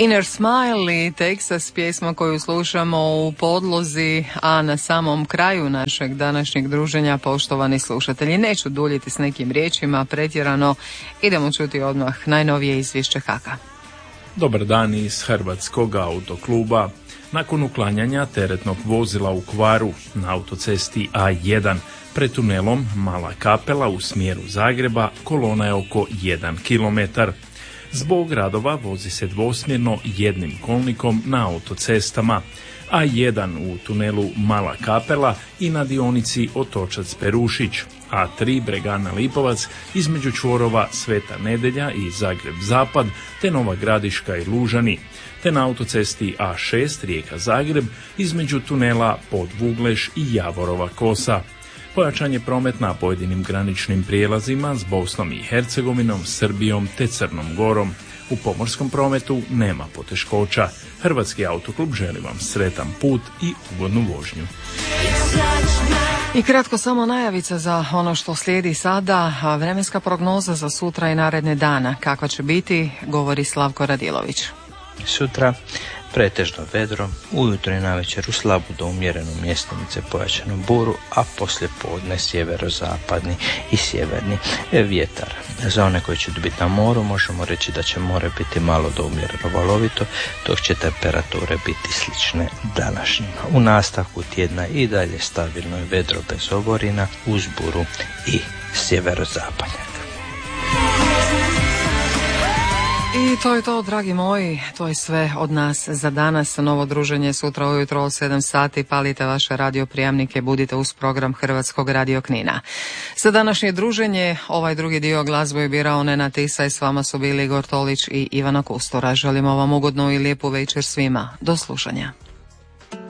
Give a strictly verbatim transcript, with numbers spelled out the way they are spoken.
Inner Smile i Texas, pjesma koju slušamo u podlozi, a na samom kraju našeg današnjeg druženja, poštovani slušatelji. Neću duljiti s nekim riječima pretjerano, idemo čuti odmah najnovije izvješće Haka. Dobar dan iz Hrvatskog autokluba. Nakon uklanjanja teretnog vozila u kvaru na autocesti A jedan pred tunelom Mala Kapela u smjeru Zagreba, kolona je oko jedan kilometar. Zbog radova vozi se dvosmjerno jednim kolnikom na autocestama. A jedan u tunelu Mala Kapela i na dionici Otočac-Perušić, A tri Bregana Lipovac između čvorova Sveta Nedelja i Zagreb-Zapad, te Nova Gradiška i Lužani, te na autocesti A šest Rijeka-Zagreb između tunela Podvugleš i Javorova Kosa. Pojačan je promet na pojedinim graničnim prijelazima s Bosnom i Hercegovinom, Srbijom te Crnom Gorom. U pomorskom prometu nema poteškoća. Hrvatski autoklub želi vam sretan put i ugodnu vožnju. I kratko samo najavica za ono što slijedi sada. Vremenska prognoza za sutra i naredne dana. Kakva će biti, govori Slavko Radilović. Sutra pretežno vedro, ujutro i navečer u slabu do umjerenu mjestimice pojačanu buru, a poslije podne sjeverozapadni i sjeverni vjetar. Za one koji će biti na moru možemo reći da će more biti malo do umjereno valovito, dok će temperature biti slične današnjima. U nastavku tjedna i dalje stabilno je vedro bez oborina, uz buru i sjeverozapadnjak. I to je to, dragi moji, to je sve od nas za danas. Novo druženje sutra ujutro od sedam sati. Palite vaše radioprijamnike, budite uz program Hrvatskog radio Knina. Za današnje druženje ovaj drugi dio glazbu je birao Nenad Tisa i s vama su bili Igor Tolić i Ivana Kustura. Želimo vam ugodnu i lijepu večer svima. Do slušanja.